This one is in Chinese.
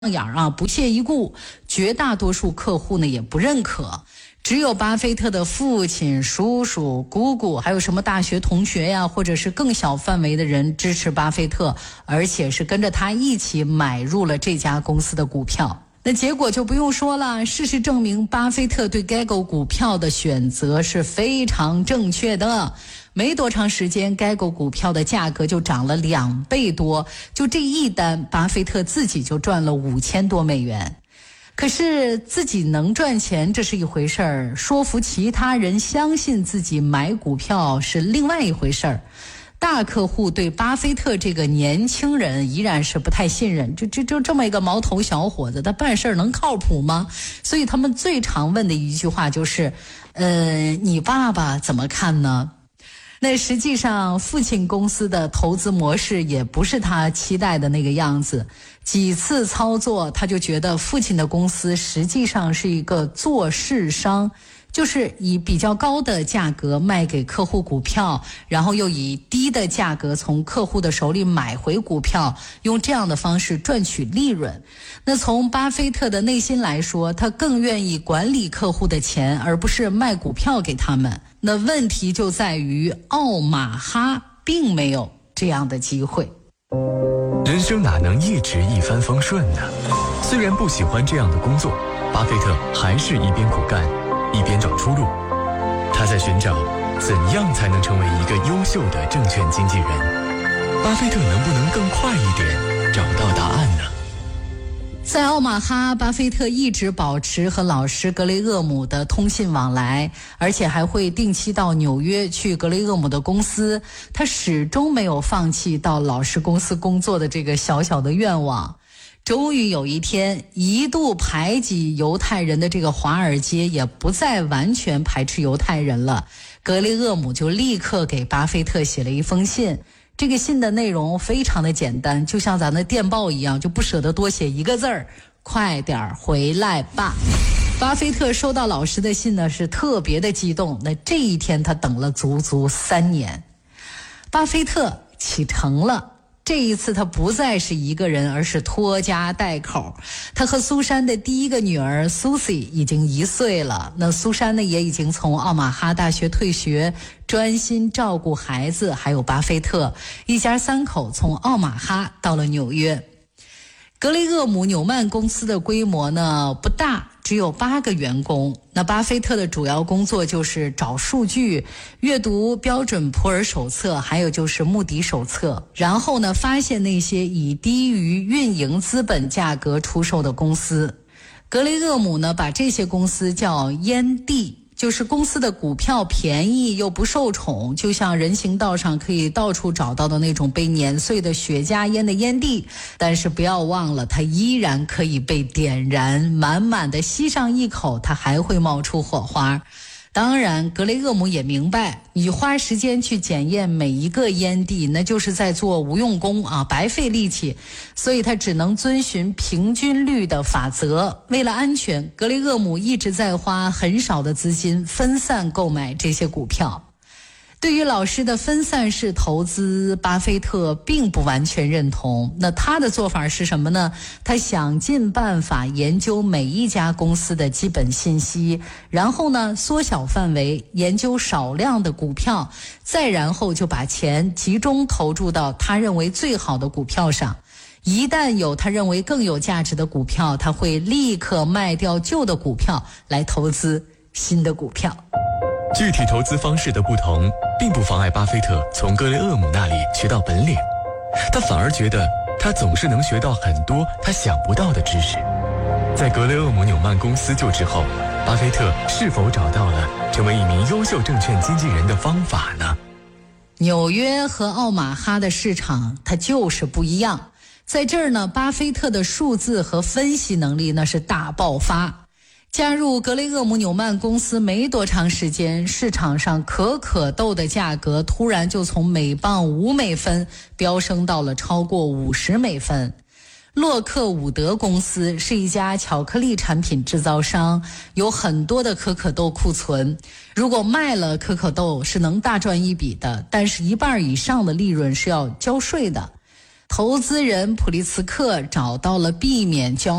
眼啊，不屑一顾，绝大多数客户呢也不认可。只有巴菲特的父亲、叔叔、姑姑，还有什么大学同学呀，或者是更小范围的人支持巴菲特，而且是跟着他一起买入了这家公司的股票。那结果就不用说了，事实证明，巴菲特对该狗股票的选择是非常正确的。没多长时间，该狗股票的价格就涨了2倍多，就这一单，巴菲特自己就赚了5000多美元。可是自己能赚钱这是一回事儿，说服其他人相信自己买股票是另外一回事儿。大客户对巴菲特这个年轻人依然是不太信任，就这么一个毛头小伙子，他办事能靠谱吗？所以他们最常问的一句话就是你爸爸怎么看呢？那实际上父亲公司的投资模式也不是他期待的那个样子，几次操作他就觉得父亲的公司实际上是一个做市商，就是以比较高的价格卖给客户股票，然后又以低的价格从客户的手里买回股票，用这样的方式赚取利润。那从巴菲特的内心来说，他更愿意管理客户的钱，而不是卖股票给他们。那问题就在于奥马哈并没有这样的机会。 人生哪能一直一帆风顺呢？虽然不喜欢这样的工作，巴菲特还是一边苦干一边找出路。他在寻找怎样才能成为一个优秀的证券经纪人。巴菲特能不能更快一点找到答案呢？ 在奥马哈，巴菲特一直保持和老师格雷厄姆的通信往来，而且还会定期到纽约去格雷厄姆的公司。他始终没有放弃到老师公司工作的这个小小的愿望。终于有一天，一度排挤犹太人的这个华尔街也不再完全排斥犹太人了。格雷厄姆就立刻给巴菲特写了一封信。这个信的内容非常的简单，就像咱的电报一样，就不舍得多写一个字儿，快点回来吧。巴菲特收到老师的信呢，是特别的激动。那这一天他等了足足3年。巴菲特启程了。这一次他不再是一个人，而是拖家带口。他和苏珊的第一个女儿 Susie 已经1岁了。那苏珊呢，也已经从奥马哈大学退学，专心照顾孩子，还有巴菲特。一家3口从奥马哈到了纽约。格雷厄姆纽曼公司的规模呢不大，只有8个员工。那巴菲特的主要工作就是找数据、阅读标准普尔手册，还有就是穆迪手册，然后呢发现那些以低于运营资本价格出售的公司。格雷厄姆呢把这些公司叫烟蒂，就是公司的股票便宜又不受宠，就像人行道上可以到处找到的那种被碾碎的雪茄烟的烟蒂。但是不要忘了，它依然可以被点燃，满满的吸上一口，它还会冒出火花。当然格雷厄姆也明白，你花时间去检验每一个烟蒂，那就是在做无用功啊，白费力气。所以他只能遵循平均率的法则。为了安全，格雷厄姆一直在花很少的资金分散购买这些股票。对于老师的分散式投资，巴菲特并不完全认同。那他的做法是什么呢？他想尽办法研究每一家公司的基本信息，然后呢缩小范围，研究少量的股票，再然后就把钱集中投注到他认为最好的股票上。一旦有他认为更有价值的股票，他会立刻卖掉旧的股票来投资新的股票。 具体投资方式的不同，并不妨碍巴菲特从格雷厄姆那里学到本领，他反而觉得他总是能学到很多他想不到的知识。在格雷厄姆纽曼公司就职后，巴菲特是否找到了成为一名优秀证券经纪人的方法呢？ 纽约和奥马哈的市场它就是不一样，在这儿呢，巴菲特的数字和分析能力那是大爆发。加入格雷厄姆纽曼公司没多长时间，市场上可可豆的价格突然就从每磅5美分飙升到了超过50美分。洛克伍德公司是一家巧克力产品制造商，有很多的可可豆库存。如果卖了可可豆是能大赚一笔的，但是1半以上的利润是要交税的。 投资人普利茨克找到了避免交